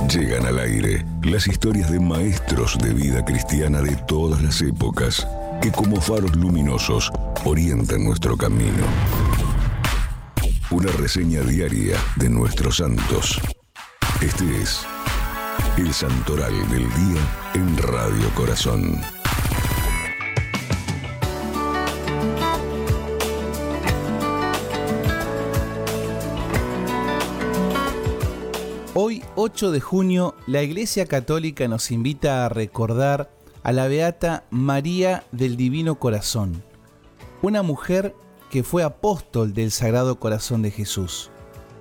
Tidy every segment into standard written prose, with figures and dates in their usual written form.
Llegan al aire las historias de maestros de vida cristiana de todas las épocas que como faros luminosos orientan nuestro camino. Una reseña diaria de nuestros santos. Este es el Santoral del Día en Radio Corazón. Hoy, 8 de junio, la Iglesia Católica nos invita a recordar a la beata María del Divino Corazón, una mujer que fue apóstol del Sagrado Corazón de Jesús.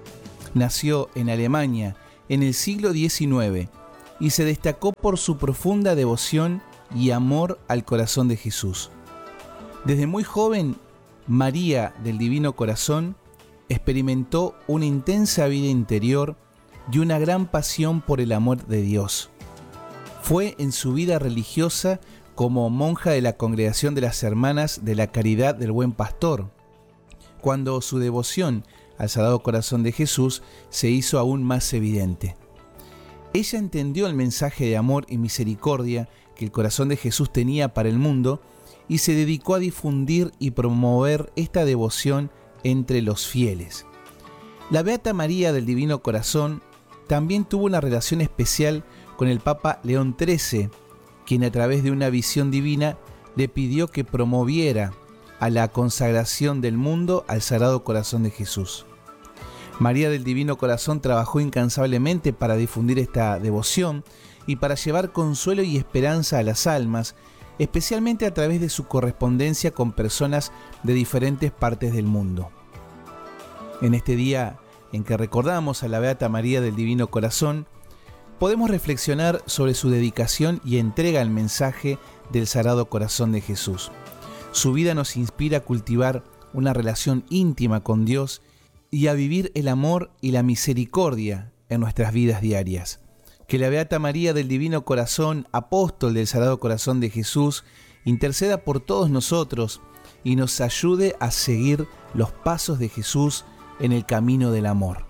Nació en Alemania en el siglo XIX y se destacó por su profunda devoción y amor al corazón de Jesús. Desde muy joven, María del Divino Corazón experimentó una intensa vida interior y una gran pasión por el amor de Dios. Fue en su vida religiosa como monja de la Congregación de las Hermanas de la Caridad del Buen Pastor, cuando su devoción al Sagrado Corazón de Jesús se hizo aún más evidente. Ella entendió el mensaje de amor y misericordia que el corazón de Jesús tenía para el mundo y se dedicó a difundir y promover esta devoción entre los fieles. La Beata María del Divino Corazón también tuvo una relación especial con el Papa León XIII, quien a través de una visión divina le pidió que promoviera a la consagración del mundo al Sagrado Corazón de Jesús. María del Divino Corazón trabajó incansablemente para difundir esta devoción y para llevar consuelo y esperanza a las almas, especialmente a través de su correspondencia con personas de diferentes partes del mundo. En este día en que recordamos a la Beata María del Divino Corazón, podemos reflexionar sobre su dedicación y entrega al mensaje del Sagrado Corazón de Jesús. Su vida nos inspira a cultivar una relación íntima con Dios y a vivir el amor y la misericordia en nuestras vidas diarias. Que la Beata María del Divino Corazón, apóstol del Sagrado Corazón de Jesús, interceda por todos nosotros y nos ayude a seguir los pasos de Jesús en el camino del amor.